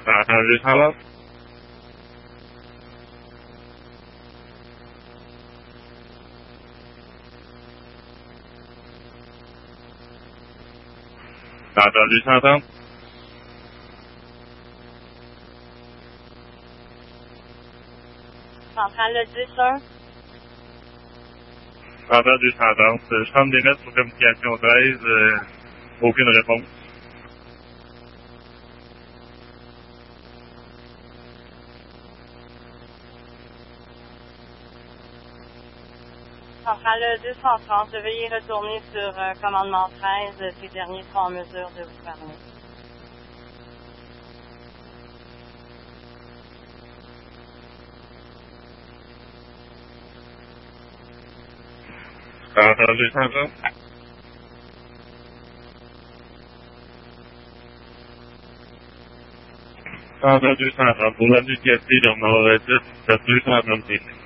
Entendu, ça va? Entendu, s'entend? Centrale le 10-1. Entendu, s'entend. Je tente des lettres sur communication 13, aucune réponse. Centrale le 230. Veuillez retourner sur commandement 13. Ces derniers seront en mesure de vous parler. Entendu, s'entend? Entendu, s'entend. Pour la nuit, on aurait dit, c'est 236.